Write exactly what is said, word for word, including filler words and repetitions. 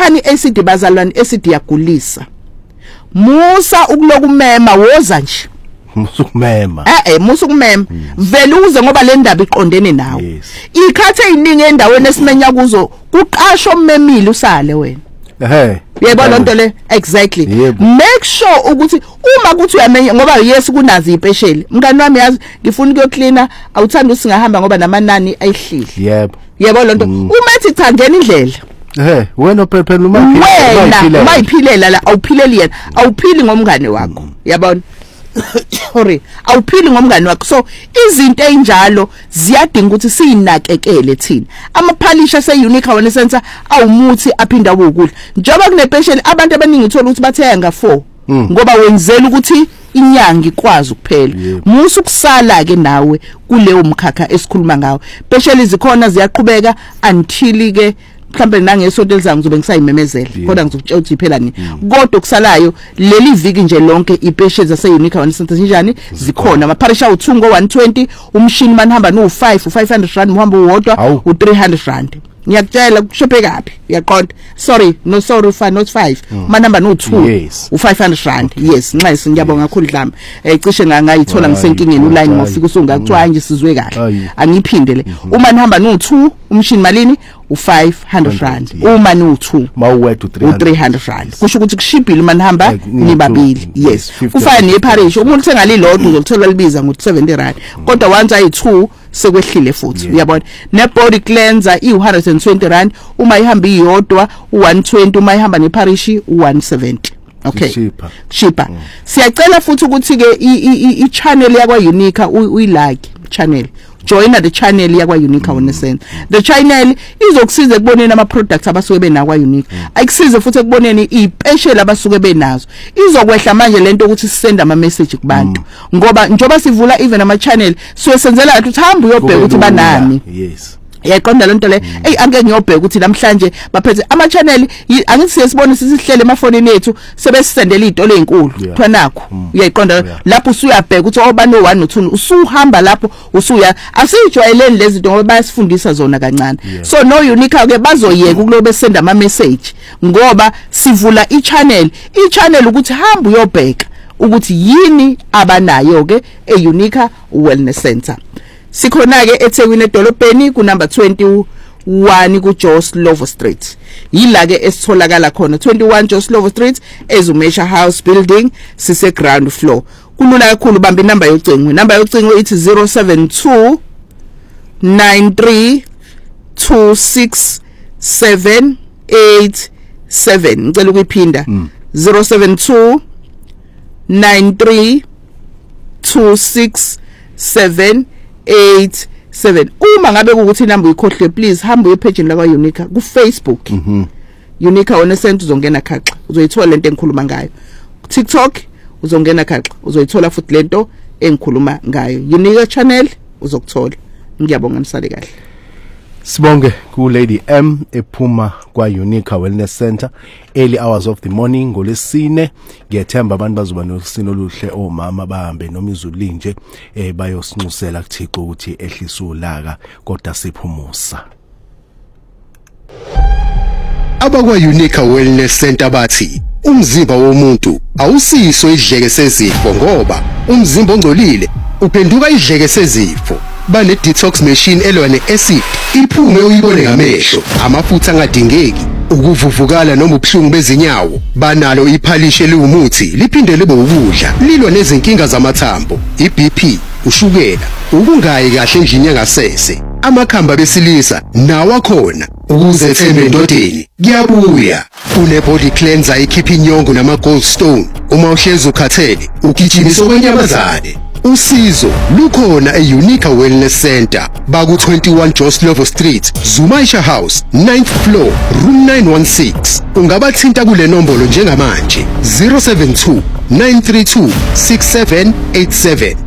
muthani acid bazalwane, acid yagulisa. Musa ukulokumema woza nje. Musukumema. Eh eh musukumema. Vele uze ngoba le ndaba iqondene nawe. Ikhathe iningi endaweni esimenya kuzo kuqasho ummemile usale wena. Ehhe. Yebo lonto le exactly. Make sure ukuthi uma kuthi uyamenya ngoba yes kunazi impesheli. Mngani wami yazi ngifuna ukuyocleaner awuthanda usingahamba ngoba namanani ayihlile. Yebo. Yebo lonto uma ethi cha ngena indlela. Eh wena phela uma wena mayiphilela la awuphileli yena awuphili ngomngane wakho yabona. Sorry awuphili ngomngane wakho so izinto enjalo ziyadinga ukuthi sinakekele thina amaphalisha se-Unique Wellness Center awumuthi aphinda ukudla njoba kunepesheli abantu abaningi ithola ukuthi bathenga nga four ngoba wenzela ukuthi inyanga ikwazi ukuphela musu kusala ke nawe kuleyo mkhakha esikhuluma ngawo pesheli zikhona ziyaqhubeka until ke mhlambe nangesonto elizayo ngizobe ngisayimemezela kodwa ngizokutshela ukuthi phela ni kodwa kusalayo leli viki nje lonke ipesheli zase-Unique Wellness Center njani zikhona amaparisha u2 ngo one twenty umshini manihamba no five u five hundred rand muhamba uwodwa u three hundred rand ngiyakutshela kushophe kapi uyaqonda sorry no sorry five not five manamba no two u five hundred rand yes nxa ngiyabonga kakhulu dlama eh cishe ngangayithola ngisenkingeni uline ngofika usungakuthiwa nje sizwe kahle angiphindele uma nihamba no two umshini malini u five hundred rand uma no two mawethu three hundred rand kusho ukuthi kushibhile uma nihamba nibabili yes kufana neparish umuntu uthengalilodwa uzothola libiza ngo seventy rand kodwa once ayi two sekwehlile futhi uyabona ne body cleanser i one hundred twenty rand uma ihamba iyodwa u one twenty uma ihamba neparish u one seventy okay cheaper cheaper siyacela futhi ukuthi ke i channel yakwa Unique uyilike channel join the channel yakwa Unique Wellness Center the channel izokusiza ekuboneni ama products abasuke benakwa Unique ayikusize futhi ekuboneni ipesheli abasuke benazo izokwehla manje lento ukuthi sisenda ama message kubantu ngoba njoba sivula even ama channel so senzela ukuthi hamba uyobheka ukuthi banani yes yaqonda lento le hey angeke ngiyobheka ukuthi namhlanje baphethe ama channel angithi siyasibona sisihlele emafonini ethu sebesisendela izitolo ezinkulu kuthiwa nakho uyayiqonda lapho usuyabheka ukuthi oba no one no two usuhamba lapho usuya asijwayeleni lezi zinto ngoba bayasifundisa zona kancane so no Unique ke bazoyeka ukulobe send ama message ngoba sivula i channel i channel ukuthi hamba uyobheka ukuthi yini abanayo ke e Unique Wellness Center. Sikhona ke eThekwini edolobheni ku number twenty-one ku Joe Slovo Street. Yila ke esitholakala khona twenty-one Joe Slovo Street ezumesha house building sise ground floor. Kulula kakhulu bamba inamba yocingo. Inamba yocingo ithi zero seven two nine three two six seven eight seven. Ngicela ukuyiphinda zero seven two nine three two six seven eight seven. Uma ngabe ukuthi inamba uyikhohle please hamba uye page la kwa Unique ku Facebook. Mhm. Unique Wellness Center uzongena khaxa uzoyithola lento engikhuluma ngayo. TikTok uzongena khaxa uzoyithola futhi lento engikhuluma ngayo. Unique channel uzokuthola. Ngiyabonga nisale kahle. Sibonge ku Lady M ephuma kwa Unique Wellness Center early hours of the morning ngolesine ngiyethemba abantu bazoba nosino oluhle omama bahambe noma izulu linje eh bayosinxusela kuThixo ukuthi ehlise ulaka kodwa siphumusa. Abakwa Unique Wellness Center bathi umzimba womuntu awusiso idleke sezifo ngoba umzimba ongcolile uphenduka idleke sezifo. Bane detox machine elwa ne-acid iphume uyibone ngamehlo amafutha angadingeki ukuvuvukala noma ubuhlungu bezinyawo banalo iphalishe liwumuthi liphinde libe ukudla lilwa nezinkinga zamathambo i-B P ushukela ukungayi kahle endlini yangasese amakhamba besilisa nawo akhona ukuze thembe endodeni kuyabuya une body cleanser ikhipha inyongo nama gallstone uma uhlezi ukhathele ugijimisa okwenyamazane usizo lukhona e-Unique Wellness Center baku twenty-one Joe Slovo Street Zumaisha House ninth floor room nine one six ungabathinta kule nombolo njengamanje zero seven two nine three two six seven eight seven